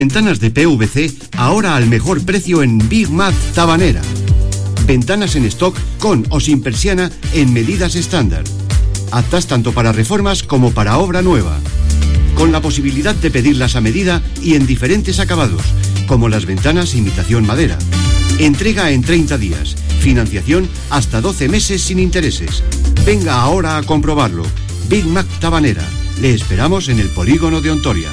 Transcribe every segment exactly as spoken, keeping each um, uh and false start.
Ventanas de P V C ahora al mejor precio en Big Mac Tabanera. Ventanas en stock con o sin persiana en medidas estándar. Aptas tanto para reformas como para obra nueva. Con la posibilidad de pedirlas a medida y en diferentes acabados, como las ventanas imitación madera. Entrega en treinta días. Financiación hasta doce meses sin intereses. Venga ahora a comprobarlo. Big Mac Tabanera. Le esperamos en el polígono de Ontoria.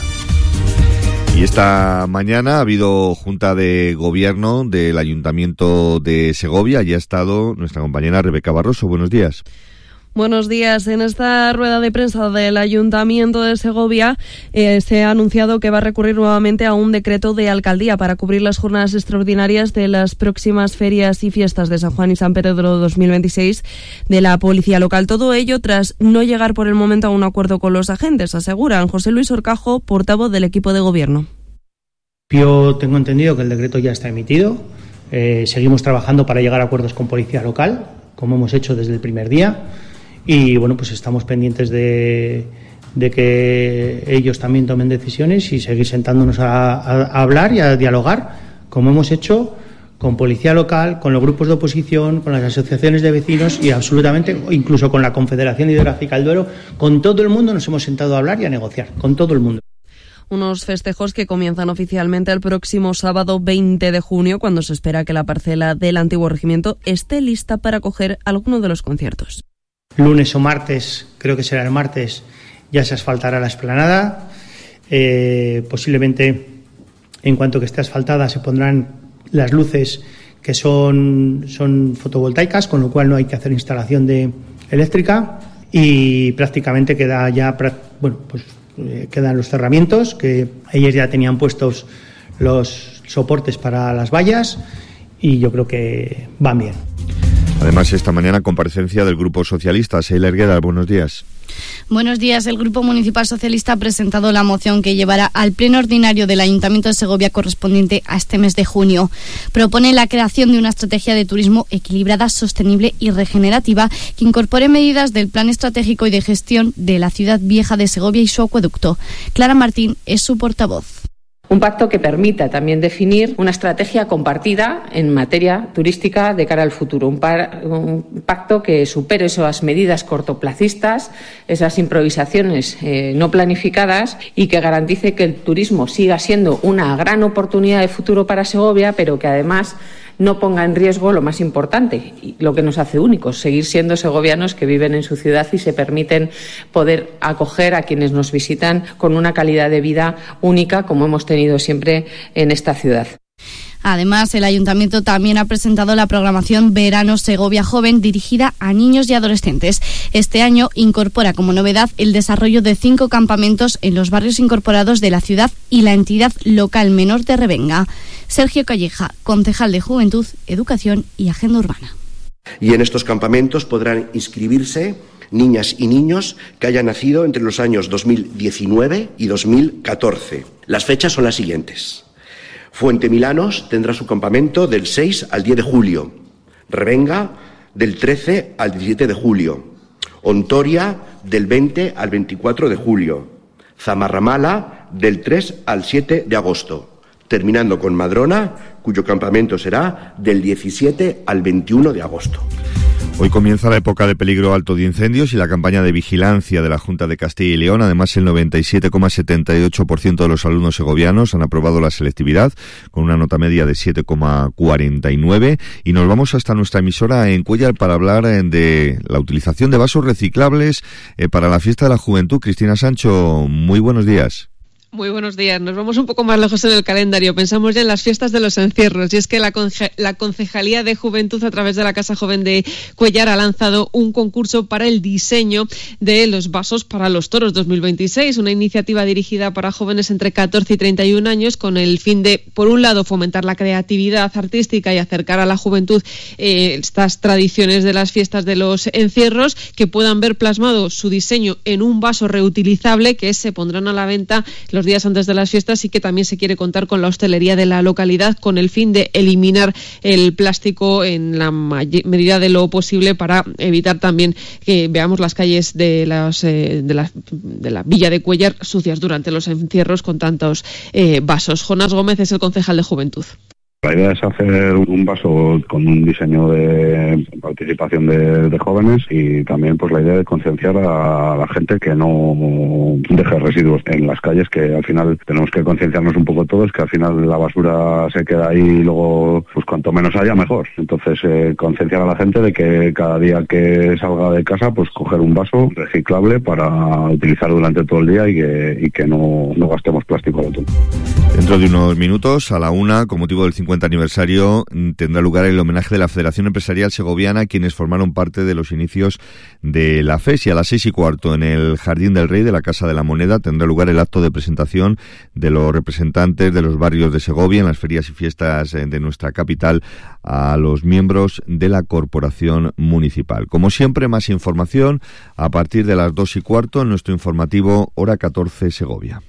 Y esta mañana ha habido junta de gobierno del Ayuntamiento de Segovia. Allí ha estado nuestra compañera Rebeca Barroso. Buenos días. Buenos días. En esta rueda de prensa del Ayuntamiento de Segovia eh, se ha anunciado que va a recurrir nuevamente a un decreto de alcaldía para cubrir las jornadas extraordinarias de las próximas ferias y fiestas de San Juan y San Pedro dos mil veintiséis de la Policía Local. Todo ello tras no llegar por el momento a un acuerdo con los agentes, aseguran José Luis Orcajo, portavoz del equipo de gobierno. Yo tengo entendido que el decreto ya está emitido. Eh, seguimos trabajando para llegar a acuerdos con Policía Local, como hemos hecho desde el primer día. Y bueno, pues estamos pendientes de, de que ellos también tomen decisiones y seguir sentándonos a, a, a hablar y a dialogar, como hemos hecho con Policía Local, con los grupos de oposición, con las asociaciones de vecinos y absolutamente, incluso con la Confederación Hidrográfica del Duero. Con todo el mundo nos hemos sentado a hablar y a negociar, con todo el mundo. Unos festejos que comienzan oficialmente el próximo sábado veinte de junio, cuando se espera que la parcela del antiguo regimiento esté lista para acoger alguno de los conciertos. Lunes o martes, creo que será el martes, ya se asfaltará la explanada. Eh, posiblemente, en cuanto que esté asfaltada, se pondrán las luces que son, son fotovoltaicas, con lo cual no hay que hacer instalación de eléctrica. Y prácticamente queda ya, bueno, pues eh, quedan los cerramientos, que ellos ya tenían puestos los soportes para las vallas y yo creo que van bien. Además, esta mañana comparecencia del Grupo Socialista. Sheila Ergueda, buenos días. Buenos días. El Grupo Municipal Socialista ha presentado la moción que llevará al pleno ordinario del Ayuntamiento de Segovia correspondiente a este mes de junio. Propone la creación de una estrategia de turismo equilibrada, sostenible y regenerativa que incorpore medidas del Plan Estratégico y de Gestión de la Ciudad Vieja de Segovia y su acueducto. Clara Martín es su portavoz. Un pacto que permita también definir una estrategia compartida en materia turística de cara al futuro. Un, par, un pacto que supere esas medidas cortoplacistas, esas improvisaciones eh, no planificadas y que garantice que el turismo siga siendo una gran oportunidad de futuro para Segovia, pero que además no ponga en riesgo lo más importante, lo que nos hace únicos, seguir siendo segovianos que viven en su ciudad y se permiten poder acoger a quienes nos visitan con una calidad de vida única, como hemos tenido siempre en esta ciudad. Además, el Ayuntamiento también ha presentado la programación Verano Segovia Joven dirigida a niños y adolescentes. Este año incorpora como novedad el desarrollo de cinco campamentos en los barrios incorporados de la ciudad y la entidad local menor de Revenga. Sergio Calleja, concejal de Juventud, Educación y Agenda Urbana. Y en estos campamentos podrán inscribirse niñas y niños que hayan nacido entre los años dos mil diecinueve y dos mil catorce. Las fechas son las siguientes. Fuente Milanos tendrá su campamento del seis al diez de julio. Revenga del trece al diecisiete de julio. Ontoria del veinte al veinticuatro de julio. Zamarramala del tres al siete de agosto. Terminando con Madrona, cuyo campamento será del diecisiete al veintiuno de agosto. Hoy comienza la época de peligro alto de incendios y la campaña de vigilancia de la Junta de Castilla y León. Además, el noventa y siete coma setenta y ocho por ciento de los alumnos segovianos han aprobado la selectividad con una nota media de siete coma cuarenta y nueve. Y nos vamos hasta nuestra emisora en Cuéllar para hablar de la utilización de vasos reciclables eh, para la fiesta de la juventud. Cristina Sancho, muy buenos días. Muy buenos días. Nos vamos un poco más lejos en el calendario. Pensamos ya en las fiestas de los encierros. Y es que la, conge- la Concejalía de Juventud, a través de la Casa Joven de Cuéllar, ha lanzado un concurso para el diseño de los vasos para los toros dos mil veintiséis. Una iniciativa dirigida para jóvenes entre catorce y treinta y un años con el fin de, por un lado, fomentar la creatividad artística y acercar a la juventud eh, estas tradiciones de las fiestas de los encierros, que puedan ver plasmado su diseño en un vaso reutilizable que se pondrán a la venta los los días antes de las fiestas y que también se quiere contar con la hostelería de la localidad con el fin de eliminar el plástico en la medida de lo posible para evitar también que veamos las calles de, las, eh, de, la, de la Villa de Cuéllar sucias durante los encierros con tantos eh, vasos. Jonás Gómez es el concejal de Juventud. La idea es hacer un vaso con un diseño de participación de, de jóvenes y también pues la idea de concienciar a la gente que no deje residuos en las calles, que al final tenemos que concienciarnos un poco todos, que al final la basura se queda ahí y luego pues cuanto menos haya mejor. Entonces eh, concienciar a la gente de que cada día que salga de casa pues coger un vaso reciclable para utilizar durante todo el día y que, y que no, no gastemos plástico a lo tonto. Dentro de unos minutos, a la una, con motivo del cincuenta aniversario, tendrá lugar el homenaje de la Federación Empresarial Segoviana, quienes formaron parte de los inicios de la F E S, y a las seis y cuarto, en el Jardín del Rey de la Casa de la Moneda, tendrá lugar el acto de presentación de los representantes de los barrios de Segovia en las ferias y fiestas de nuestra capital a los miembros de la Corporación Municipal. Como siempre, más información a partir de las dos y cuarto en nuestro informativo Hora catorce Segovia.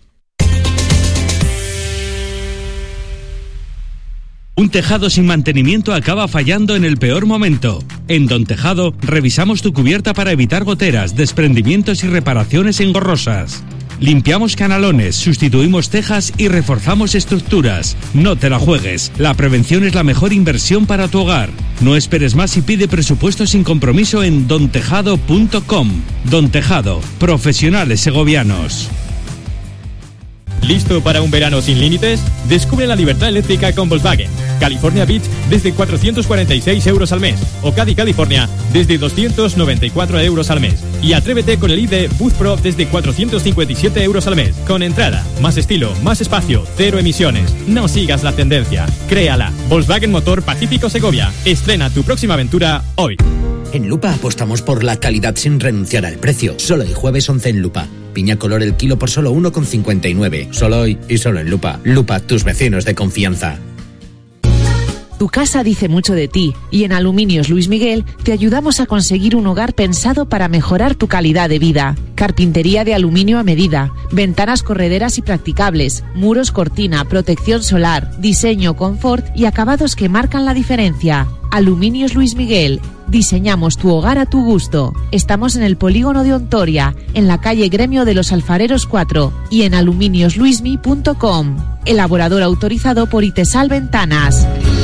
Un tejado sin mantenimiento acaba fallando en el peor momento. En Don Tejado revisamos tu cubierta para evitar goteras, desprendimientos y reparaciones engorrosas. Limpiamos canalones, sustituimos tejas y reforzamos estructuras. No te la juegues. La prevención es la mejor inversión para tu hogar. No esperes más y pide presupuesto sin compromiso en don tejado punto com. Don Tejado, profesionales segovianos. ¿Listo para un verano sin límites? Descubre la libertad eléctrica con Volkswagen. California Beach desde cuatrocientos cuarenta y seis euros al mes. O Caddy California desde doscientos noventa y cuatro euros al mes. Y atrévete con el I D Boost Pro desde cuatrocientos cincuenta y siete euros al mes. Con entrada, más estilo, más espacio, cero emisiones. No sigas la tendencia. Créala. Volkswagen Motor Pacífico Segovia. Estrena tu próxima aventura hoy. En Lupa apostamos por la calidad sin renunciar al precio. Solo hoy jueves once en Lupa. Piña color el kilo por solo uno con cincuenta y nueve. Solo hoy y solo en Lupa. Lupa, tus vecinos de confianza. Tu casa dice mucho de ti y en Aluminios Luis Miguel te ayudamos a conseguir un hogar pensado para mejorar tu calidad de vida. Carpintería de aluminio a medida, ventanas correderas y practicables, muros cortina, protección solar, diseño, confort y acabados que marcan la diferencia. Aluminios Luis Miguel. Diseñamos tu hogar a tu gusto. Estamos en el polígono de Ontoria, en la calle Gremio de los Alfareros cuatro y en aluminios luismi punto com. Elaborador autorizado por Itesal Ventanas.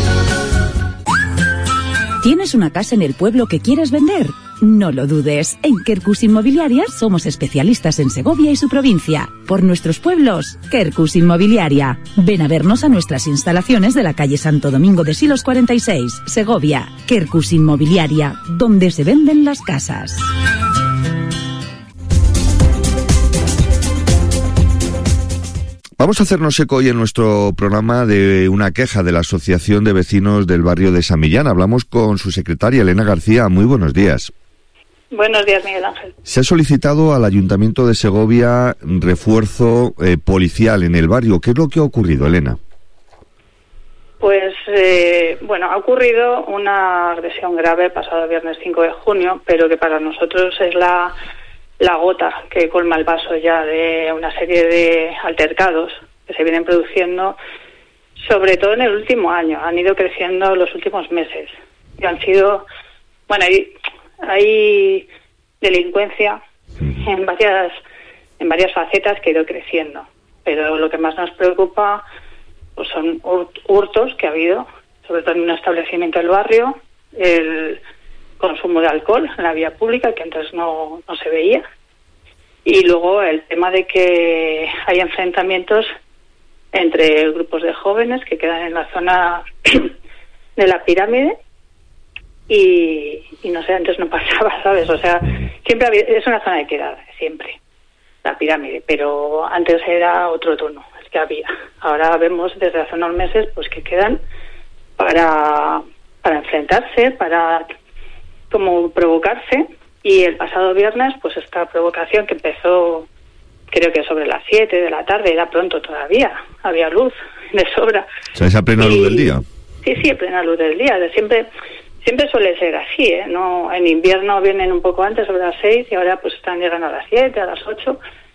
¿Tienes una casa en el pueblo que quieres vender? No lo dudes, en Quercus Inmobiliaria somos especialistas en Segovia y su provincia. Por nuestros pueblos, Quercus Inmobiliaria. Ven a vernos a nuestras instalaciones de la calle Santo Domingo de Silos cuarenta y seis, Segovia. Quercus Inmobiliaria, donde se venden las casas. Vamos a hacernos eco hoy en nuestro programa de una queja de la Asociación de Vecinos del barrio de San Millán. Hablamos con su secretaria, Elena García. Muy buenos días. Buenos días, Miguel Ángel. Se ha solicitado al Ayuntamiento de Segovia refuerzo eh, policial en el barrio. ¿Qué es lo que ha ocurrido, Elena? Pues, eh, bueno, ha ocurrido una agresión grave el pasado viernes cinco de junio, pero que para nosotros es la... la gota que colma el vaso ya de una serie de altercados que se vienen produciendo, sobre todo en el último año. Han ido creciendo los últimos meses y han sido, bueno, hay, hay delincuencia en varias en varias facetas que ha ido creciendo, pero lo que más nos preocupa pues son hurtos que ha habido, sobre todo en un establecimiento del barrio, el consumo de alcohol en la vía pública, que antes no, no se veía, y luego el tema de que hay enfrentamientos entre grupos de jóvenes que quedan en la zona de la pirámide y, y no sé, antes no pasaba, ¿sabes? O sea, siempre había, es una zona de quedada, siempre, la pirámide, pero antes era otro tono el que había. Ahora vemos desde hace unos meses pues que quedan para, para enfrentarse, para como provocarse, y el pasado viernes pues esta provocación que empezó creo que sobre las siete de la tarde, era pronto todavía, había luz de sobra. O sea, es a plena luz del día. Sí, sí, a plena luz del día, de siempre siempre suele ser así, ¿eh? No, en invierno vienen un poco antes, sobre las seis, y ahora pues están llegando a las siete, a las ocho,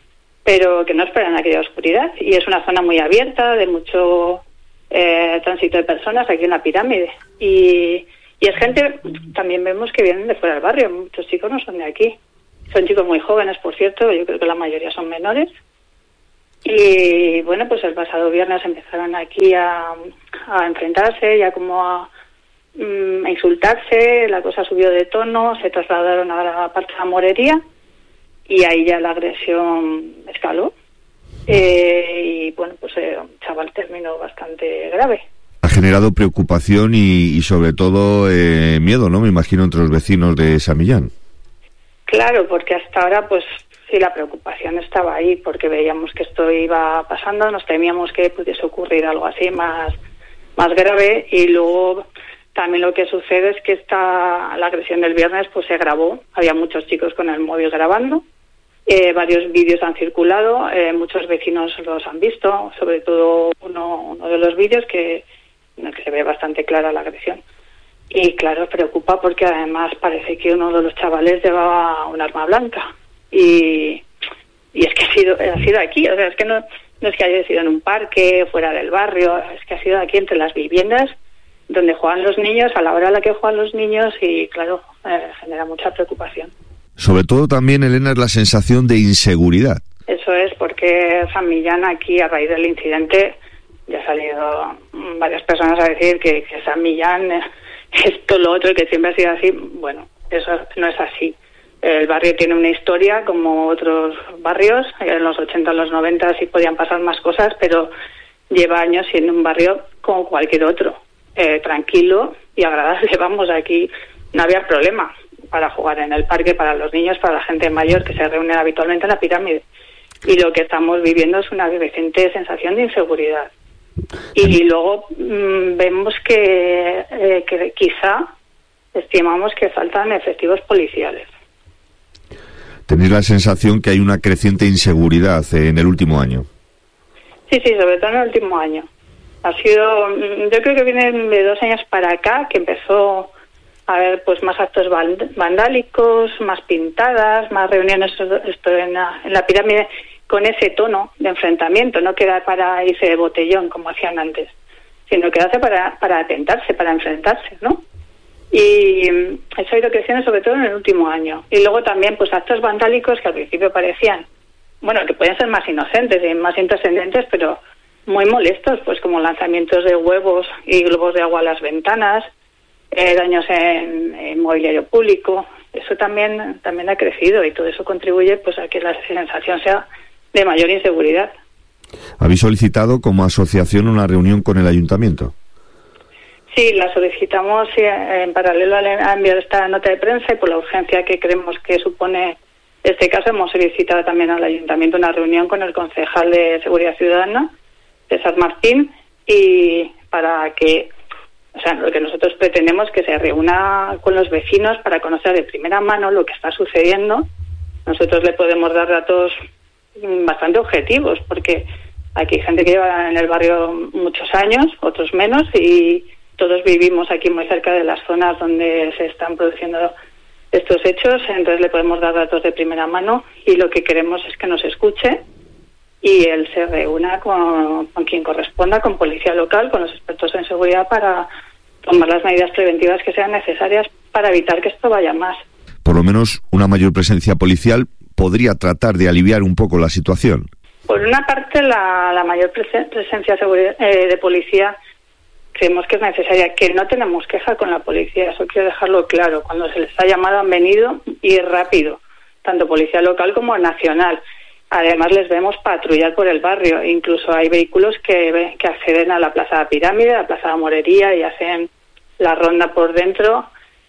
pero que no esperan aquella oscuridad. Y es una zona muy abierta, de mucho eh, tránsito de personas aquí en la pirámide. Y, y es gente, también vemos que vienen de fuera del barrio, muchos chicos no son de aquí. Son chicos muy jóvenes, por cierto, yo creo que la mayoría son menores. Y bueno, pues el pasado viernes empezaron aquí a, a enfrentarse, ya como a, mm, a insultarse, la cosa subió de tono, se trasladaron a la parte de la morería y ahí ya la agresión escaló. Eh, y bueno, pues eh, un chaval terminó bastante grave. Ha generado preocupación y, y sobre todo eh, miedo, ¿no? Me imagino entre los vecinos de San Millán. Claro, porque hasta ahora pues sí, la preocupación estaba ahí porque veíamos que esto iba pasando, nos temíamos que pudiese ocurrir algo así más, más grave y luego también lo que sucede es que esta, la agresión del viernes pues se grabó, había muchos chicos con el móvil grabando, eh, varios vídeos han circulado, eh, muchos vecinos los han visto, sobre todo uno, uno de los vídeos que, en el que se ve bastante clara la agresión. Y claro, preocupa porque además parece que uno de los chavales llevaba un arma blanca. Y, y es que ha sido ha sido aquí, o sea, es que no, no es que haya sido en un parque, fuera del barrio, es que ha sido aquí entre las viviendas donde juegan los niños, a la hora a la que juegan los niños y claro, eh, genera mucha preocupación. Sobre todo también, Elena, es la sensación de inseguridad. Eso es, porque San Millán aquí, a raíz del incidente, ya han salido varias personas a decir que, que San Millán es esto, lo otro, que siempre ha sido así. Bueno, eso no es así. El barrio tiene una historia como otros barrios, en los ochenta, en los noventa sí podían pasar más cosas, pero lleva años siendo un barrio como cualquier otro, eh, tranquilo y agradable. Vamos, aquí no había problema para jugar en el parque, para los niños, para la gente mayor que se reúne habitualmente en la pirámide. Y lo que estamos viviendo es una creciente sensación de inseguridad. Y luego mmm, vemos que, eh, que quizá estimamos que faltan efectivos policiales. ¿Tenéis la sensación que hay una creciente inseguridad en el último año? Sí, sí, sobre todo en el último año. Ha sido, yo creo que viene de dos años para acá, que empezó a haber pues más actos vandálicos, más pintadas, más reuniones esto en la, en la pirámide, con ese tono de enfrentamiento, no queda para irse de botellón, como hacían antes, sino que hace para, para atentarse, para enfrentarse, ¿no? Y eso ha ido creciendo sobre todo en el último año. Y luego también pues actos vandálicos que al principio parecían, bueno, que podían ser más inocentes y más intrascendentes, pero muy molestos, pues como lanzamientos de huevos y globos de agua a las ventanas, eh, daños en, en mobiliario público. Eso también también ha crecido y todo eso contribuye pues a que la sensación sea de mayor inseguridad. ¿Habéis solicitado como asociación una reunión con el ayuntamiento? Sí, la solicitamos en paralelo a enviar esta nota de prensa y por la urgencia que creemos que supone este caso hemos solicitado también al ayuntamiento una reunión con el concejal de Seguridad Ciudadana, César Martín, y para que, o sea, lo que nosotros pretendemos es que se reúna con los vecinos para conocer de primera mano lo que está sucediendo. Nosotros le podemos dar datos bastante objetivos porque aquí hay gente que lleva en el barrio muchos años, otros menos, y todos vivimos aquí muy cerca de las zonas donde se están produciendo estos hechos, entonces le podemos dar datos de primera mano y lo que queremos es que nos escuche y él se reúna con, con quien corresponda, con policía local, con los expertos en seguridad para tomar las medidas preventivas que sean necesarias para evitar que esto vaya más. Por lo menos una mayor presencia policial podría tratar de aliviar un poco la situación. Por una parte, la, la mayor presen- presencia seguridad, eh, de policía creemos que es necesaria, que no tenemos queja con la policía, eso quiero dejarlo claro. Cuando se les ha llamado han venido y rápido, tanto policía local como nacional. Además les vemos patrullar por el barrio, incluso hay vehículos que, que acceden a la Plaza de la Pirámide, a la Plaza de la Morería y hacen la ronda por dentro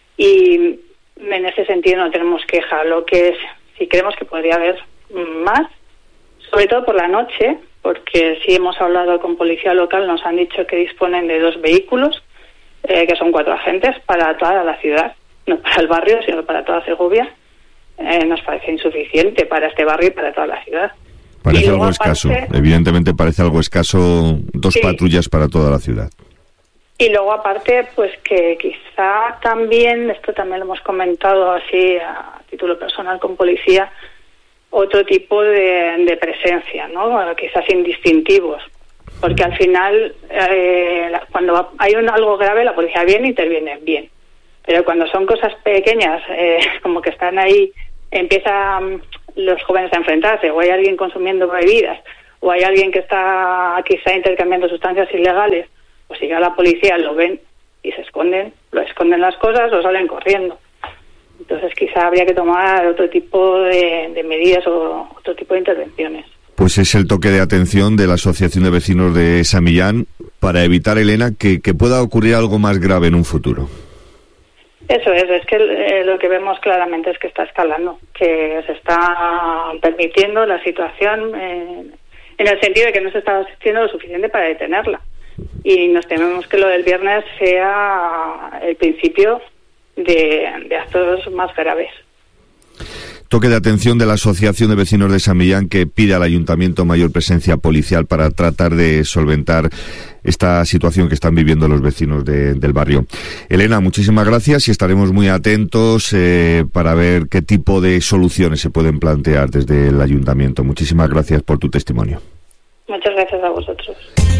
y en ese sentido no tenemos queja. Lo que es, sí creemos que podría haber más, sobre todo por la noche, porque sí hemos hablado con policía local, nos han dicho que disponen de dos vehículos, eh, que son cuatro agentes para toda la ciudad, no para el barrio, sino para toda Segovia. Eh, nos parece insuficiente para este barrio y para toda la ciudad. Parece algo escaso, aparte, evidentemente parece algo escaso, dos sí. patrullas para toda la ciudad. Y luego aparte, pues que quizá también, esto también lo hemos comentado así a título personal con policía, otro tipo de, de presencia, ¿no? Quizás indistintivos, porque al final eh, cuando hay un, algo grave la policía viene e interviene bien, pero cuando son cosas pequeñas, eh, como que están ahí, empiezan los jóvenes a enfrentarse, o hay alguien consumiendo bebidas, o hay alguien que está quizá intercambiando sustancias ilegales, pues si llega la policía, lo ven y se esconden, lo esconden las cosas o salen corriendo. Entonces quizá habría que tomar otro tipo de, de medidas o otro tipo de intervenciones. Pues es el toque de atención de la Asociación de Vecinos de San Millán para evitar, Elena, que, que pueda ocurrir algo más grave en un futuro. Eso es, es que eh, lo que vemos claramente es que está escalando, que se está permitiendo la situación eh, en el sentido de que no se está haciendo lo suficiente para detenerla. Y nos tememos que lo del viernes sea el principio de, de actos más graves. Toque de atención de la Asociación de Vecinos de San Millán, que pide al Ayuntamiento mayor presencia policial para tratar de solventar esta situación que están viviendo los vecinos de, del barrio. Elena, muchísimas gracias y estaremos muy atentos eh, para ver qué tipo de soluciones se pueden plantear desde el Ayuntamiento. Muchísimas gracias por tu testimonio. Muchas gracias a vosotros.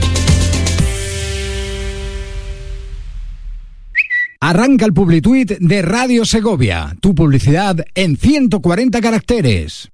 Arranca el Publituit de Radio Segovia, tu publicidad en ciento cuarenta caracteres.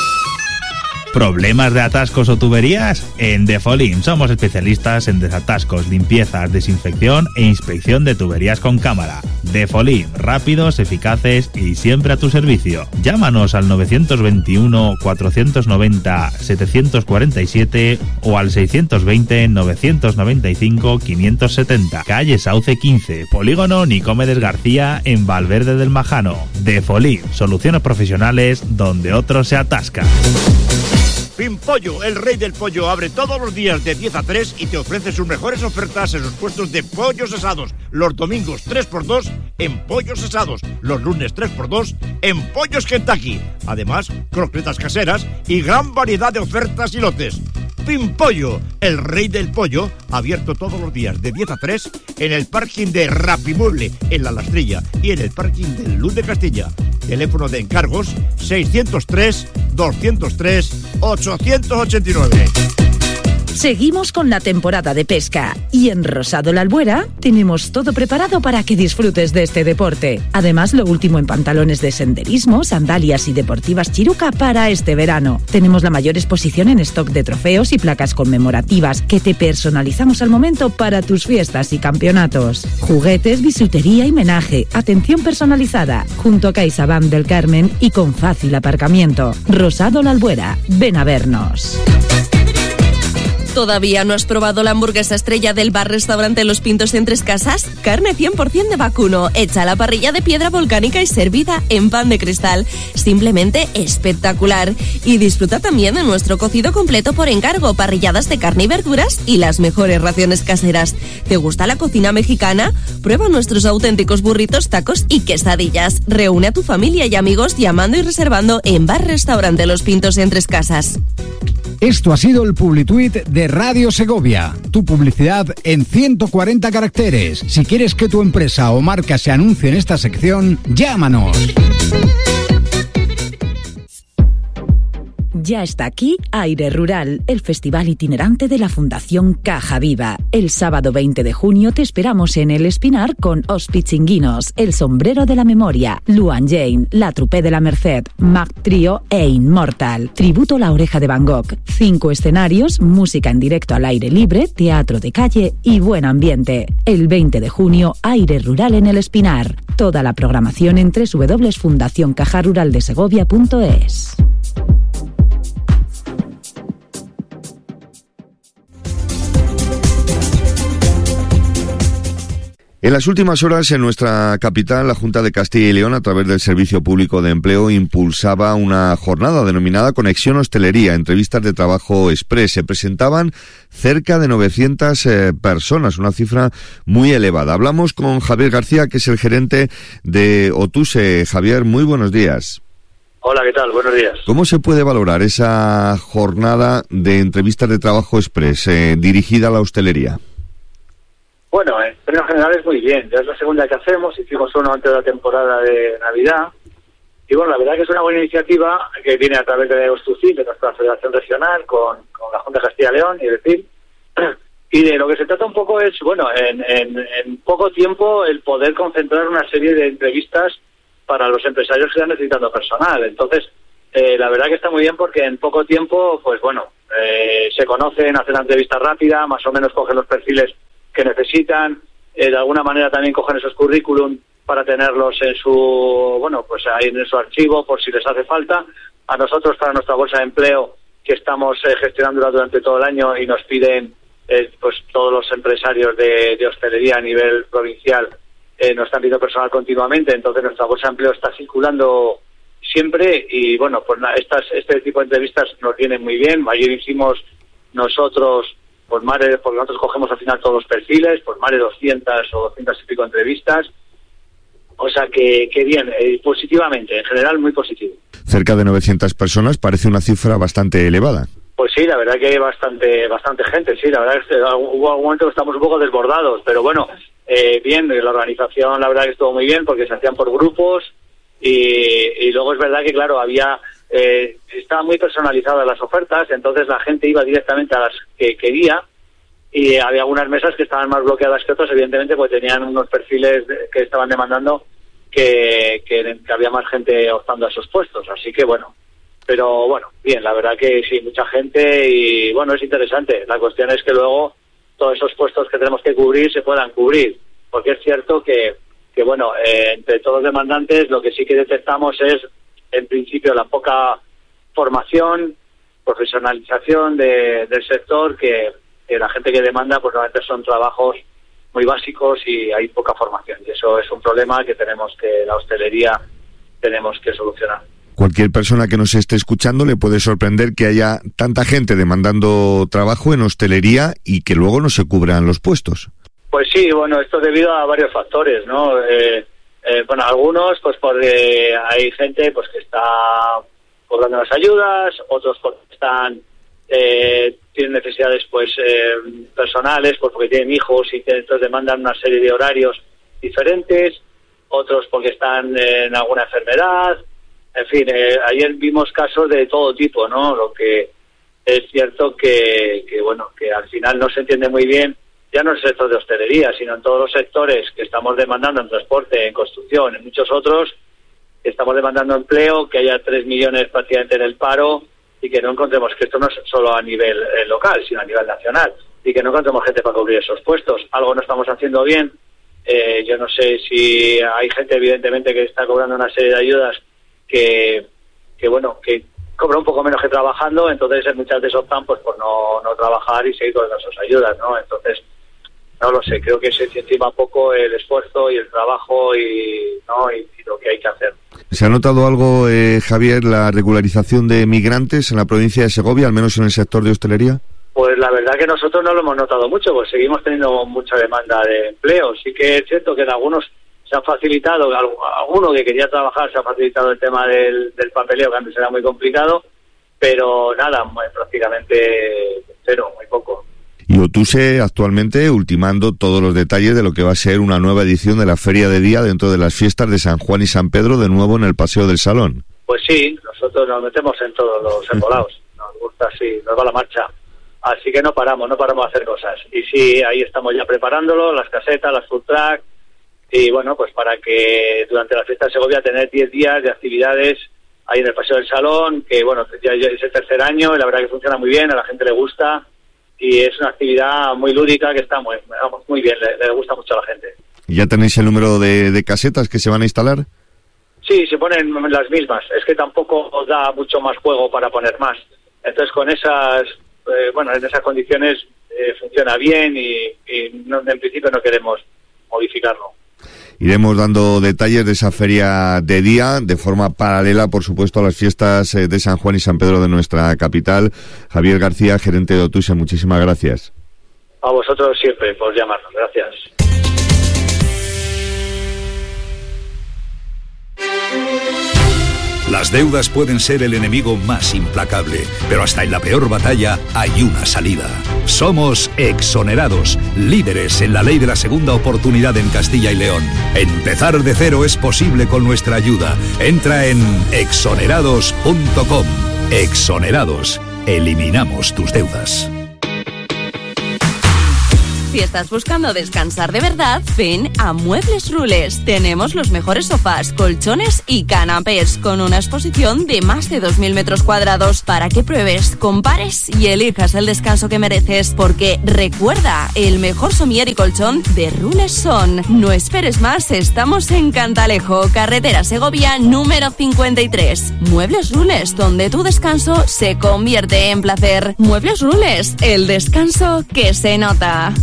¿Problemas de atascos o tuberías? En Defolim somos especialistas en desatascos, limpiezas, desinfección e inspección de tuberías con cámara. Defolim, rápidos, eficaces y siempre a tu servicio. Llámanos al nueve dos uno, cuatro nueve cero, siete cuatro siete o al seis dos cero, nueve nueve cinco, cinco siete cero. Calle Sauce quince, Polígono Nicomedes García en Valverde del Majano. Defolim, soluciones profesionales donde otros se atascan. Pimpollo, el rey del pollo, abre todos los días de diez a tres y te ofrece sus mejores ofertas en los puestos de pollos asados. Los domingos tres por dos en pollos asados. Los lunes tres por dos en pollos Kentucky. Además, croquetas caseras y gran variedad de ofertas y lotes. Pimpollo, el rey del pollo, abierto todos los días de diez a tres en el parking de Rapimueble, en La Lastrilla, y en el parking de Luz de Castilla. Teléfono de encargos seiscientos tres, doscientos tres, ochocientos ochenta y nueve. Seguimos con la temporada de pesca y en Rosado La Albuera tenemos todo preparado para que disfrutes de este deporte. Además, lo último en pantalones de senderismo, sandalias y deportivas Chiruca para este verano. Tenemos la mayor exposición en stock de trofeos y placas conmemorativas que te personalizamos al momento para tus fiestas y campeonatos. Juguetes, bisutería y menaje, atención personalizada, junto a CaixaBank del Carmen y con fácil aparcamiento. Rosado La Albuera, ven a vernos. ¿Todavía no has probado la hamburguesa estrella del bar-restaurante Los Pintos en Tres Casas? Carne cien por ciento de vacuno, hecha a la parrilla de piedra volcánica y servida en pan de cristal. Simplemente espectacular. Y disfruta también de nuestro cocido completo por encargo, parrilladas de carne y verduras y las mejores raciones caseras. ¿Te gusta la cocina mexicana? Prueba nuestros auténticos burritos, tacos y quesadillas. Reúne a tu familia y amigos llamando y reservando en bar-restaurante Los Pintos en Tres Casas. Esto ha sido el Publituit de Radio Segovia, tu publicidad en ciento cuarenta caracteres. Si quieres que tu empresa o marca se anuncie en esta sección, llámanos. Ya está aquí Aire Rural, el festival itinerante de la Fundación Caja Viva. El sábado veinte de junio te esperamos en El Espinar con Os Pichinguinos, El Sombrero de la Memoria, Luan Jane, La Trupé de la Merced, Mac Trio e Inmortal. Tributo La Oreja de Van Gogh. Cinco escenarios, música en directo al aire libre, teatro de calle y buen ambiente. El veinte de junio, Aire Rural en El Espinar. Toda la programación en doble u doble u doble u punto fundación caja rural de segovia punto es. En las últimas horas, en nuestra capital, la Junta de Castilla y León, a través del Servicio Público de Empleo, impulsaba una jornada denominada Conexión Hostelería, entrevistas de trabajo express. Se presentaban cerca de novecientas eh, personas, una cifra muy elevada. Hablamos con Javier García, que es el gerente de Otuse. Javier, muy buenos días. Hola, ¿qué tal? Buenos días. ¿Cómo se puede valorar esa jornada de entrevistas de trabajo express eh, dirigida a la hostelería? Bueno, en términos generales muy bien. Ya es la segunda que hacemos. Hicimos uno antes de la temporada de Navidad Y bueno, la verdad que es una buena iniciativa que viene a través de Ostucil, de nuestra Federación Regional, con, con la Junta de Castilla y León y el C I L. Y de lo que se trata un poco es, bueno, en, en, en poco tiempo el poder concentrar una serie de entrevistas para los empresarios que están necesitando personal. Entonces, eh, la verdad que está muy bien porque en poco tiempo, pues bueno, eh, se conocen, hacen la entrevista rápida, más o menos cogen los perfiles que necesitan, eh, de alguna manera también cogen esos currículum para tenerlos en su, bueno, pues ahí en su archivo por si les hace falta. A nosotros, para nuestra bolsa de empleo, que estamos eh, gestionándola durante todo el año y nos piden, eh, pues todos los empresarios de, de hostelería a nivel provincial, eh, nos están pidiendo personal continuamente, entonces nuestra bolsa de empleo está circulando siempre y bueno, pues estas, este tipo de entrevistas nos vienen muy bien. Ayer hicimos nosotros, pues más de, porque nosotros cogemos al final todos los perfiles, pues más de doscientas o doscientas y pico entrevistas. O sea que, que bien, eh, positivamente, en general muy positivo. Cerca de novecientas personas parece una cifra bastante elevada. Pues sí, la verdad que hay bastante bastante gente, sí, la verdad es que hubo algún momento que estamos un poco desbordados, pero bueno, eh, bien, la organización la verdad que estuvo muy bien porque se hacían por grupos y, y luego es verdad que claro, había, eh, estaban muy personalizadas las ofertas, entonces la gente iba directamente a las que quería y había algunas mesas que estaban más bloqueadas que otras, evidentemente, pues tenían unos perfiles que estaban demandando que, que, que había más gente optando a esos puestos, así que bueno, pero bueno, bien, la verdad que sí, mucha gente y bueno, es interesante. La cuestión es que luego todos esos puestos que tenemos que cubrir se puedan cubrir, porque es cierto que, que bueno, eh, entre todos los demandantes lo que sí que detectamos es, en principio, la poca formación, profesionalización de, del sector, que, que la gente que demanda pues normalmente son trabajos muy básicos y hay poca formación, y eso es un problema que tenemos que, la hostelería, tenemos que solucionar. Cualquier persona que nos esté escuchando le puede sorprender que haya tanta gente demandando trabajo en hostelería y que luego no se cubran los puestos. Pues sí, bueno, esto es debido a varios factores, ¿no? Eh, eh, bueno, algunos, pues porque hay gente pues que está cobrando las ayudas, otros porque están eh, tienen necesidades pues eh, personales, pues porque tienen hijos y entonces demandan una serie de horarios diferentes, otros porque están en alguna enfermedad. En fin, eh, ayer vimos casos de todo tipo, ¿no? Lo que es cierto que, que, bueno, que al final no se entiende muy bien, ya no en el sector de hostelería, sino en todos los sectores que estamos demandando en transporte, en construcción, en muchos otros, que estamos demandando empleo, que haya tres millones prácticamente en el paro y que no encontremos, que esto no es solo a nivel eh, local, sino a nivel nacional, y que no encontremos gente para cubrir esos puestos. Algo no estamos haciendo bien. Eh, yo no sé si hay gente, evidentemente, que está cobrando una serie de ayudas que, que bueno, que cobra un poco menos que trabajando, entonces muchas veces optan pues por no, no trabajar y seguir con esas ayudas, ¿no? Entonces, no lo sé, creo que se estima poco el esfuerzo y el trabajo y, ¿no? y, y lo que hay que hacer. ¿Se ha notado algo, eh, Javier, la regularización de migrantes en la provincia de Segovia, al menos en el sector de hostelería? Pues la verdad que nosotros no lo hemos notado mucho, pues seguimos teniendo mucha demanda de empleo. Sí que es cierto que en algunos se ha facilitado, alguno que quería trabajar se ha facilitado el tema del, del papeleo, que antes era muy complicado, pero nada, prácticamente cero, muy poco. Y Otuse actualmente ultimando todos los detalles de lo que va a ser una nueva edición de la Feria de Día dentro de las fiestas de San Juan y San Pedro, de nuevo en el Paseo del Salón. Pues sí, nosotros nos metemos en todos los embolados, nos gusta así, nos va la marcha. Así que no paramos, no paramos de hacer cosas. Y sí, ahí estamos ya preparándolo, las casetas, las food truck, y bueno, pues para que durante la fiesta de Segovia tener diez días de actividades ahí en el Paseo del Salón, que bueno, ya, ya es el tercer año y la verdad que funciona muy bien, a la gente le gusta y es una actividad muy lúdica que está muy, vamos, muy bien, le, le gusta mucho a la gente. ¿Y ya tenéis el número de, de casetas que se van a instalar? Sí, se ponen las mismas, es que tampoco os da mucho más juego para poner más. Entonces con esas, eh, bueno, en esas condiciones eh, funciona bien y, y no, en principio no queremos modificarlo. Iremos dando detalles de esa feria de día, de forma paralela, por supuesto, a las fiestas de San Juan y San Pedro de nuestra capital. Javier García, gerente de Otuse, muchísimas gracias. A vosotros siempre por llamarnos. Gracias. Las deudas pueden ser el enemigo más implacable, pero hasta en la peor batalla hay una salida. Somos Exonerados, líderes en la ley de la segunda oportunidad en Castilla y León. Empezar de cero es posible con nuestra ayuda. Entra en exonerados punto com. Exonerados. Eliminamos tus deudas. Si estás buscando descansar de verdad, ven a Muebles Rules. Tenemos los mejores sofás, colchones y canapés, con una exposición de más de dos mil metros cuadrados para que pruebes, compares y elijas el descanso que mereces. Porque recuerda, el mejor somier y colchón de Rules son. No esperes más, estamos en Cantalejo, carretera Segovia número cincuenta y tres. Muebles Rules, donde tu descanso se convierte en placer. Muebles Rules, el descanso que se nota.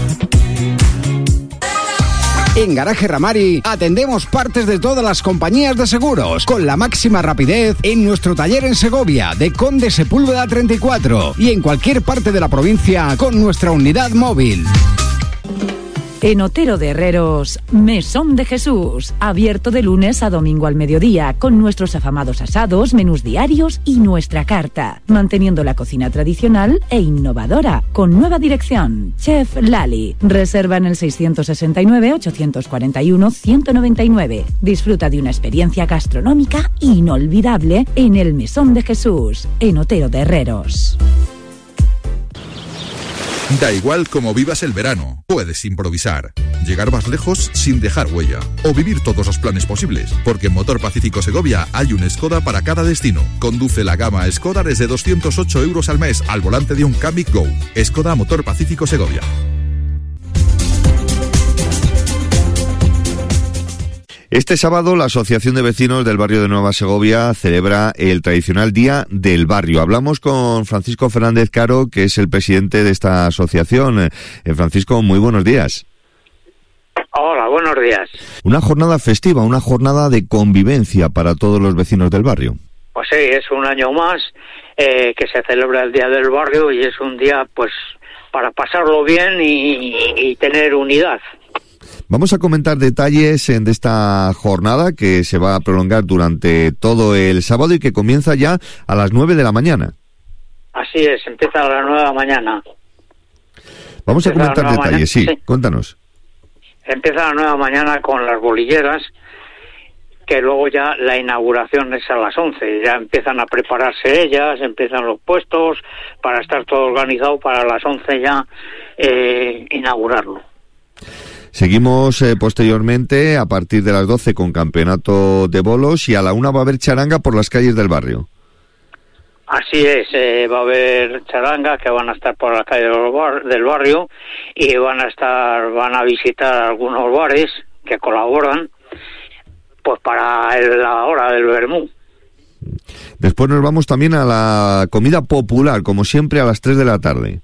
En Garaje Ramari atendemos partes de todas las compañías de seguros con la máxima rapidez en nuestro taller en Segovia de Conde Sepúlveda treinta y cuatro y en cualquier parte de la provincia con nuestra unidad móvil. En Otero de Herreros, Mesón de Jesús, abierto de lunes a domingo al mediodía, con nuestros afamados asados, menús diarios y nuestra carta, manteniendo la cocina tradicional e innovadora, con nueva dirección. Chef Lali, reserva en el seiscientos sesenta y nueve, ochocientos cuarenta y uno, ciento noventa y nueve. Disfruta de una experiencia gastronómica inolvidable en el Mesón de Jesús, en Otero de Herreros. Da igual cómo vivas el verano, puedes improvisar, llegar más lejos sin dejar huella o vivir todos los planes posibles, porque en Motor Pacífico Segovia hay un Skoda para cada destino. Conduce la gama Skoda desde doscientos ocho euros al mes al volante de un Kamiq Go. Skoda Motor Pacífico Segovia. Este sábado la Asociación de Vecinos del Barrio de Nueva Segovia celebra el tradicional Día del Barrio. Hablamos con Francisco Fernández Caro, que es el presidente de esta asociación. Eh, Francisco, muy buenos días. Hola, buenos días. Una jornada festiva, una jornada de convivencia para todos los vecinos del barrio. Pues sí, es un año más eh, que se celebra el Día del Barrio y es un día pues para pasarlo bien y, y tener unidad. Vamos a comentar detalles de esta jornada que se va a prolongar durante todo el sábado y que comienza ya a las nueve de la mañana. Así es, empieza a las nueve de la mañana. Vamos a comentar detalles, sí, sí, cuéntanos. Empieza a las nueve de la mañana con las bolilleras, que luego ya la inauguración es a las once. Ya empiezan a prepararse ellas, empiezan los puestos para estar todo organizado para las once ya eh, inaugurarlo. Seguimos eh, posteriormente a partir de las doce con campeonato de bolos y a la una va a haber charanga por las calles del barrio. Así es, eh, va a haber charanga que van a estar por la calle del, bar, del barrio y van a estar, van a visitar algunos bares que colaboran pues para el, la hora del vermú. Después nos vamos también a la comida popular, como siempre a las tres de la tarde.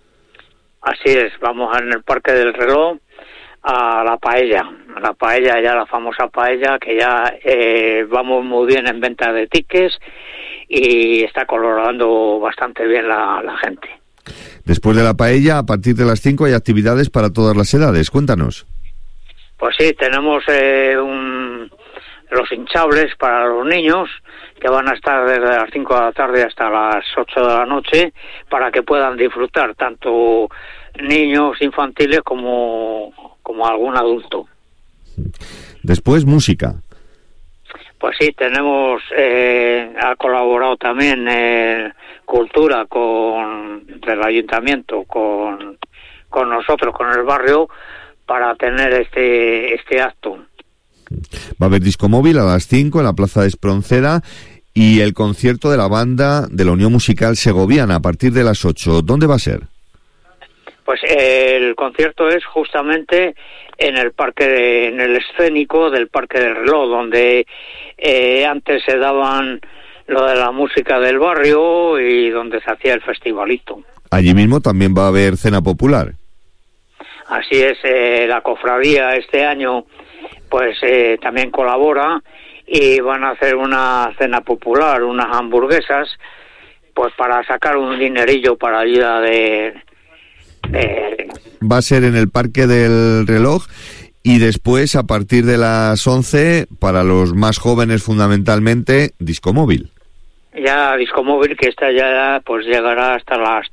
Así es, vamos en el Parque del Reloj a la paella, a la paella, ya la famosa paella, que ya eh, vamos muy bien en venta de tickets y está colaborando bastante bien la, la gente. Después de la paella, a partir de las cinco hay actividades para todas las edades, cuéntanos. Pues sí, tenemos eh, un, los hinchables para los niños, que van a estar desde las cinco de la tarde hasta las ocho de la noche, para que puedan disfrutar tanto niños infantiles como, como algún adulto. Después, música. Pues sí, tenemos, eh, ha colaborado también eh, Cultura con del Ayuntamiento, con, con nosotros, con el barrio, para tener este, este acto. Va a haber disco móvil a las cinco en la Plaza de Espronceda y el concierto de la banda de la Unión Musical Segoviana a partir de las ocho. ¿Dónde va a ser? Pues eh, el concierto es justamente en el parque, de, en el escénico del Parque del Reloj, donde eh, antes se daban lo de la música del barrio y donde se hacía el festivalito. Allí mismo también va a haber cena popular. Así es, eh, la cofradía este año pues eh, también colabora y van a hacer una cena popular, unas hamburguesas, pues para sacar un dinerillo para ayuda de... de... Va a ser en el Parque del Reloj y después, a partir de las once, para los más jóvenes fundamentalmente, disco móvil. Ya disco móvil, que esta ya pues llegará hasta las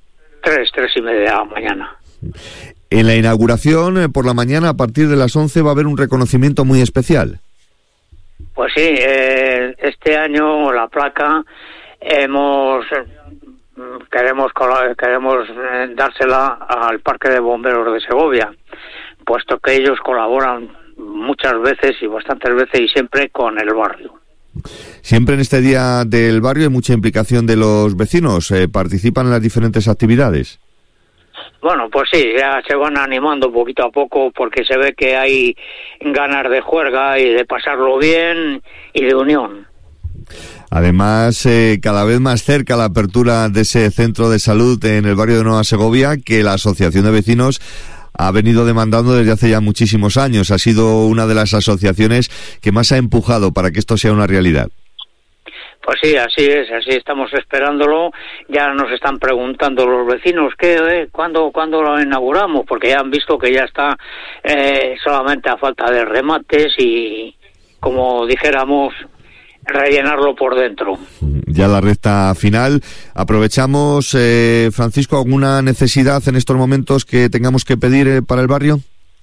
tres, tres y media de la mañana. En la inauguración, eh, por la mañana, a partir de las once, va a haber un reconocimiento muy especial. Pues sí, eh, este año la placa hemos queremos queremos dársela al Parque de Bomberos de Segovia, puesto que ellos colaboran muchas veces y bastantes veces y siempre con el barrio. Siempre en este día del barrio hay mucha implicación de los vecinos, eh, participan en las diferentes actividades. Bueno, pues sí, ya se van animando poquito a poco porque se ve que hay ganas de juerga y de pasarlo bien y de unión. Además, eh, cada vez más cerca la apertura de ese centro de salud en el barrio de Nueva Segovia, que la Asociación de Vecinos ha venido demandando desde hace ya muchísimos años. Ha sido una de las asociaciones que más ha empujado para que esto sea una realidad. Pues sí, así es, así estamos esperándolo. Ya nos están preguntando los vecinos ¿qué, eh, ¿cuándo, cuándo lo inauguramos? Porque ya han visto que ya está eh, solamente a falta de remates y, como dijéramos, rellenarlo por dentro. Ya la recta final. Aprovechamos, eh, Francisco, ¿alguna necesidad en estos momentos que tengamos que pedir eh, para el barrio?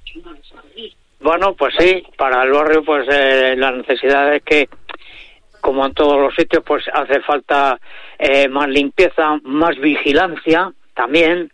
Bueno, pues sí, para el barrio pues eh, la necesidad es que, como en todos los sitios, pues hace falta eh, más limpieza, más vigilancia también,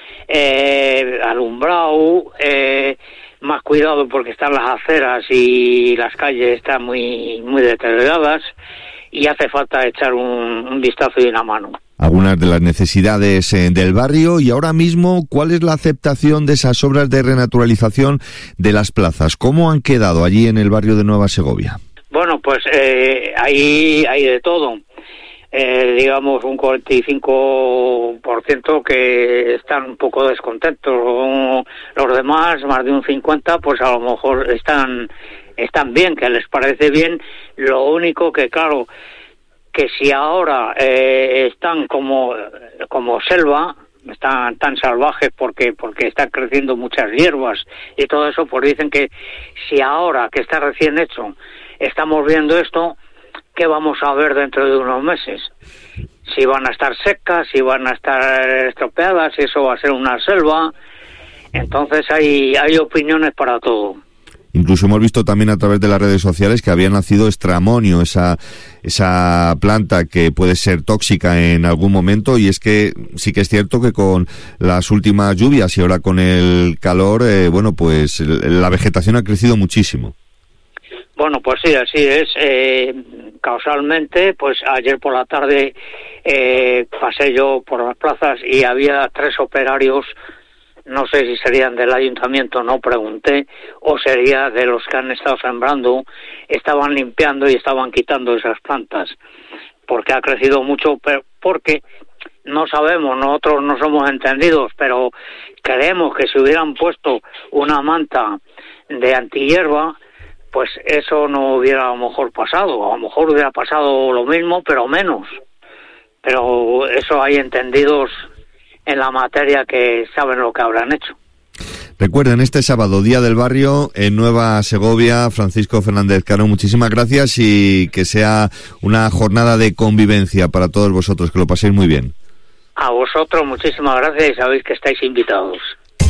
eh, alumbrado, eh, más cuidado porque están las aceras y las calles están muy muy deterioradas y hace falta echar un, un vistazo y una mano. Algunas de las necesidades eh, del barrio. Y ahora mismo, ¿cuál es la aceptación de esas obras de renaturalización de las plazas? ¿Cómo han quedado allí en el barrio de Nueva Segovia? Bueno, pues eh, ahí hay de todo. Eh, digamos un cuarenta y cinco por ciento que están un poco descontentos. Los demás, más de un cincuenta por ciento, pues a lo mejor están están bien, que les parece bien. Lo único que, claro, que si ahora eh, están como como selva, están tan salvajes porque porque están creciendo muchas hierbas y todo eso, pues dicen que si ahora que está recién hecho estamos viendo esto, ¿qué vamos a ver dentro de unos meses? Si van a estar secas, si van a estar estropeadas, si eso va a ser una selva. Entonces hay hay opiniones para todo. Incluso hemos visto también a través de las redes sociales que había nacido estramonio, esa esa planta que puede ser tóxica en algún momento, y es que sí que es cierto que con las últimas lluvias y ahora con el calor, eh, bueno, pues la vegetación ha crecido muchísimo. Bueno, pues sí, así es. Eh, causalmente, pues ayer por la tarde eh, pasé yo por las plazas y había tres operarios, no sé si serían del ayuntamiento, no pregunté, o sería de los que han estado sembrando, estaban limpiando y estaban quitando esas plantas, porque ha crecido mucho, pero porque no sabemos, nosotros no somos entendidos, pero creemos que si hubieran puesto una manta de antihierba, pues eso no hubiera a lo mejor pasado, a lo mejor hubiera pasado lo mismo, pero menos. Pero eso hay entendidos en la materia que saben lo que habrán hecho. Recuerden, este sábado, Día del Barrio, en Nueva Segovia. Francisco Fernández Cano, muchísimas gracias y que sea una jornada de convivencia para todos vosotros, que lo paséis muy bien. A vosotros muchísimas gracias y sabéis que estáis invitados.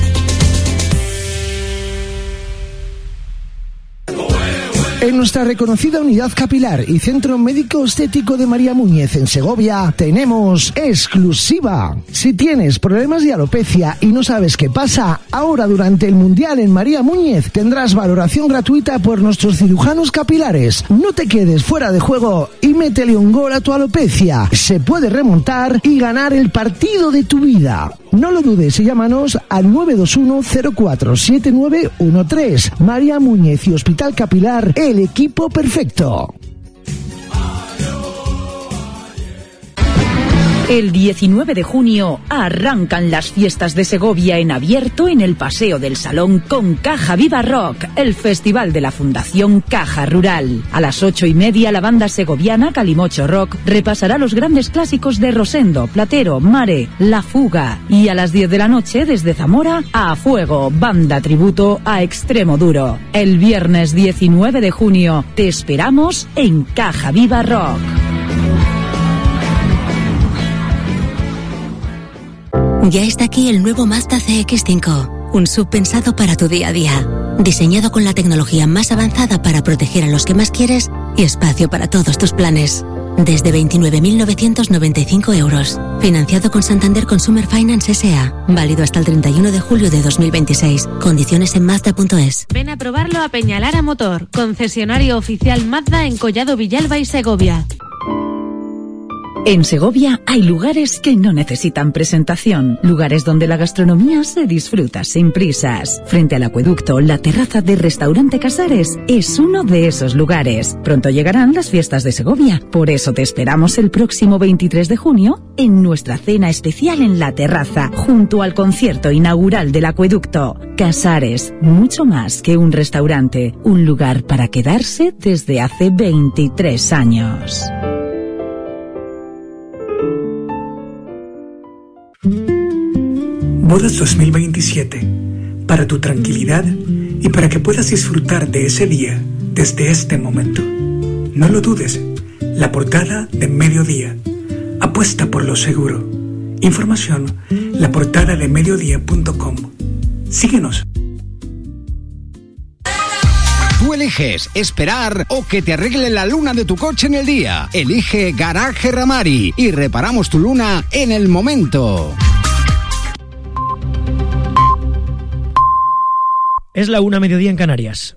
En nuestra reconocida unidad capilar y Centro Médico Estético de María Muñez en Segovia tenemos exclusiva. Si tienes problemas de alopecia y no sabes qué pasa, ahora durante el Mundial en María Muñez tendrás valoración gratuita por nuestros cirujanos capilares. No te quedes fuera de juego y métele un gol a tu alopecia. Se puede remontar y ganar el partido de tu vida. No lo dudes y llámanos al nueve dos uno cero cuatro siete nueve uno tres. María Muñez y Hospital Capilar, el equipo perfecto. El diecinueve de junio arrancan las fiestas de Segovia en abierto en el Paseo del Salón con Caja Viva Rock, el festival de la Fundación Caja Rural. A las ocho y media la banda segoviana Calimocho Rock repasará los grandes clásicos de Rosendo, Platero, Mare, La Fuga. Y a las diez de la noche desde Zamora, A Fuego, banda tributo a Extremo Duro. El viernes diecinueve de junio te esperamos en Caja Viva Rock. Ya está aquí el nuevo Mazda C X cinco, un S U V pensado para tu día a día. Diseñado con la tecnología más avanzada para proteger a los que más quieres y espacio para todos tus planes. Desde veintinueve mil novecientos noventa y cinco euros. Financiado con Santander Consumer Finance S A. Válido hasta el treinta y uno de julio de dos mil veintiséis. Condiciones en Mazda punto es. Ven a probarlo a Peñalara Motor, concesionario oficial Mazda en Collado Villalba y Segovia. En Segovia hay lugares que no necesitan presentación, lugares donde la gastronomía se disfruta sin prisas. Frente al acueducto, la terraza de Restaurante Casares es uno de esos lugares. Pronto llegarán las fiestas de Segovia, por eso te esperamos el próximo veintitrés de junio en nuestra cena especial en la terraza, junto al concierto inaugural del acueducto. Casares, mucho más que un restaurante, un lugar para quedarse desde hace veintitrés años. Bodas dos mil veintisiete, para tu tranquilidad y para que puedas disfrutar de ese día desde este momento. No lo dudes, la portada de Mediodía. Apuesta por lo seguro. Información, la portada de mediodía punto com. Síguenos. Tú eliges esperar o que te arregle la luna de tu coche en el día. Elige Garaje Ramari y reparamos tu luna en el momento. Es la una mediodía en Canarias.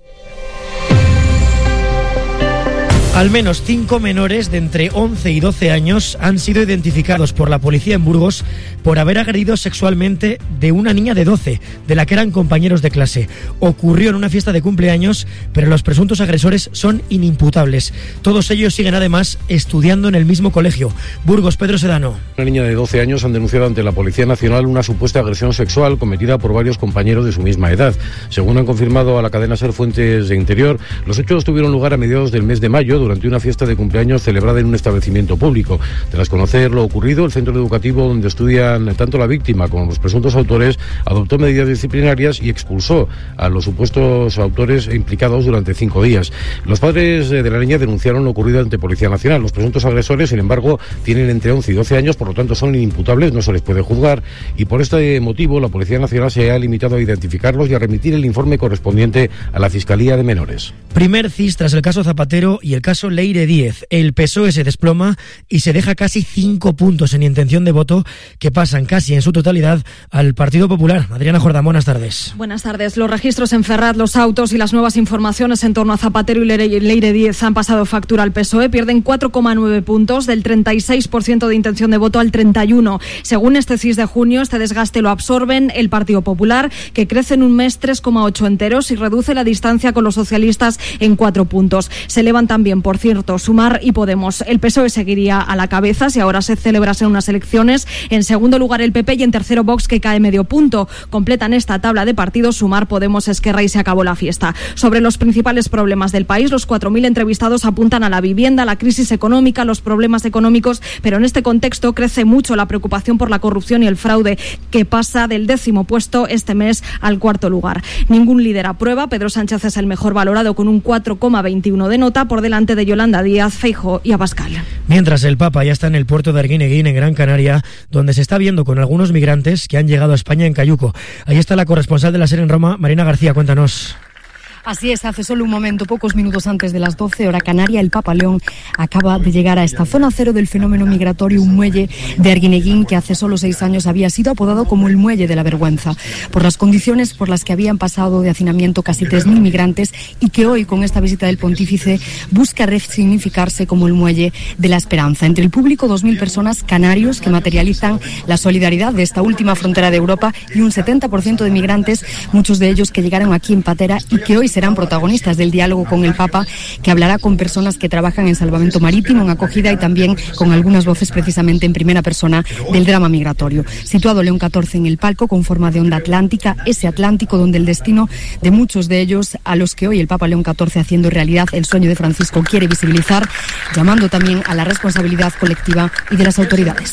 Al menos cinco menores de entre once y doce años han sido identificados por la policía en Burgos por haber agredido sexualmente de una niña de doce, de la que eran compañeros de clase. Ocurrió en una fiesta de cumpleaños, pero los presuntos agresores son inimputables. Todos ellos siguen además estudiando en el mismo colegio. Burgos, Pedro Sedano. Una niña de doce años han denunciado ante la Policía Nacional una supuesta agresión sexual cometida por varios compañeros de su misma edad. Según han confirmado a la cadena SER fuentes de Interior, los hechos tuvieron lugar a mediados del mes de mayo durante una fiesta de cumpleaños celebrada en un establecimiento público. Tras conocer lo ocurrido, el centro educativo donde estudian tanto la víctima como los presuntos autores adoptó medidas disciplinarias y expulsó a los supuestos autores implicados durante cinco días. Los padres de la niña denunciaron lo ocurrido ante Policía Nacional. Los presuntos agresores, sin embargo, tienen entre once y doce años, por lo tanto son inimputables, no se les puede juzgar, y por este motivo la Policía Nacional se ha limitado a identificarlos y a remitir el informe correspondiente a la Fiscalía de Menores. Primer C I S tras el caso Zapatero y el caso Leire Díez. El P S O E se desploma y se deja casi cinco puntos en intención de voto que pasan casi en su totalidad al Partido Popular. Adriana Jordán, buenas tardes. Buenas tardes. Los registros en Ferraz, los autos y las nuevas informaciones en torno a Zapatero y Leire Díez han pasado factura al P S O E. Pierden cuatro coma nueve puntos, del treinta y seis por ciento de intención de voto al treinta y uno por ciento. Según este C I S de junio, este desgaste lo absorben el Partido Popular, que crece en un mes tres coma ocho enteros y reduce la distancia con los socialistas en cuatro puntos. Se elevan también, por cierto, Sumar y Podemos. El P S O E seguiría a la cabeza si ahora se celebrasen unas elecciones. En segundo lugar el P P y en tercero Vox, que cae medio punto. Completan esta tabla de partidos Sumar, Podemos, Esquerra y se acabó la fiesta. Sobre los principales problemas del país, los cuatro mil entrevistados apuntan a la vivienda, la crisis económica, los problemas económicos, pero en este contexto crece mucho la preocupación por la corrupción y el fraude, que pasa del décimo puesto este mes al cuarto lugar. Ningún líder aprueba. Pedro Sánchez es el mejor valorado con un cuatro coma veintiuno de nota, por delante de Yolanda Díaz, Feijóo y Abascal. Mientras el Papa ya está en el puerto de Arguineguín, en Gran Canaria, donde se está viendo con algunos migrantes que han llegado a España en Cayuco. Ahí está la corresponsal de la SER en Roma, Marina García, cuéntanos. Así es, hace solo un momento, pocos minutos antes de las doce, hora canaria, el Papa León acaba de llegar a esta zona cero del fenómeno migratorio, un muelle de Arguineguín que hace solo seis años había sido apodado como el muelle de la vergüenza, por las condiciones por las que habían pasado de hacinamiento casi tres mil migrantes y que hoy, con esta visita del pontífice, busca resignificarse como el muelle de la esperanza. Entre el público, dos mil personas, canarios, que materializan la solidaridad de esta última frontera de Europa, y un setenta por ciento de migrantes, muchos de ellos que llegaron aquí en patera y que hoy serán protagonistas del diálogo con el Papa, que hablará con personas que trabajan en salvamento marítimo, en acogida y también con algunas voces precisamente en primera persona del drama migratorio. Situado León catorce en el palco con forma de onda atlántica, ese Atlántico donde el destino de muchos de ellos, a los que hoy el Papa León catorce, haciendo realidad el sueño de Francisco, quiere visibilizar, llamando también a la responsabilidad colectiva y de las autoridades.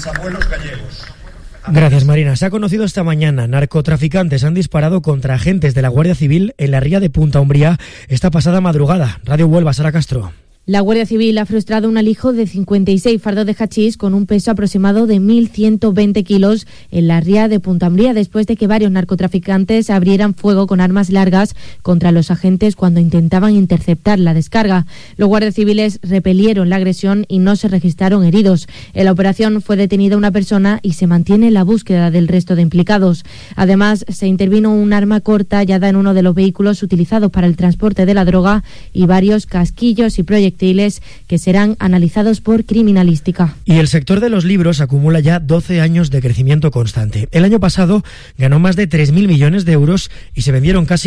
Gracias, Marina. Se ha conocido esta mañana, narcotraficantes han disparado contra agentes de la Guardia Civil en la ría de Punta Umbría esta pasada madrugada. Radio Huelva, Sara Castro. La Guardia Civil ha frustrado un alijo de cincuenta y seis fardos de hachís con un peso aproximado de mil ciento veinte kilos en la ría de Punta Umbría, después de que varios narcotraficantes abrieran fuego con armas largas contra los agentes cuando intentaban interceptar la descarga. Los guardias civiles repelieron la agresión y no se registraron heridos. En la operación fue detenida una persona y se mantiene la búsqueda del resto de implicados. Además, se intervino un arma corta hallada en uno de los vehículos utilizados para el transporte de la droga y varios casquillos y proyectiles que serán analizados por criminalística. Y el sector de los libros acumula ya doce años de crecimiento constante. El año pasado ganó más de tres mil millones de euros y se vendieron casi